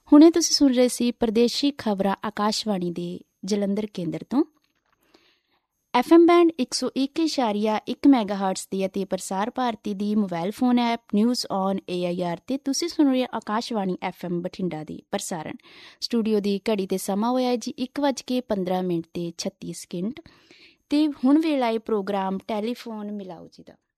ਹੁਣੇ ਤੁਸੀਂ ਸੁਣ ਰਹੇ ਸੀ ਪ੍ਰਦੇਸ਼ੀ ਖਬਰਾਂ ਆਕਾਸ਼ਵਾਣੀ ਦੇ ਜਲੰਧਰ ਕੇਂਦਰ ਤੋਂ। FM ਬੈਂਡ 101.1 ਮੈਗਾਹਰਟਜ਼ ਦੀ ਅਤੇ ਪ੍ਰਸਾਰ ਭਾਰਤੀ ਦੀ mobile phone app news on AIR ਤੇ ਤੁਸੀਂ ਸੁਣ ਰਹੇ ਆਕਾਸ਼ਵਾਣੀ FM ਬਠਿੰਡਾ ਦੀ ਪ੍ਰਸਾਰਣ। ਸਟੂਡੀਓ ਦੀ ਘੜੀ ਤੇ ਸਮਾਂ ਹੋਇਆ ਹੈ ਜੀ 1:15 ਤੇ 36 ਸਕਿੰਟ ਤੇ ਹੁਣ ਵੇਲਾ ਹੈ ਪ੍ਰੋਗਰਾਮ ਟੈਲੀਫੋਨ ਮਿਲਾਓ ਜੀ ਦਾ।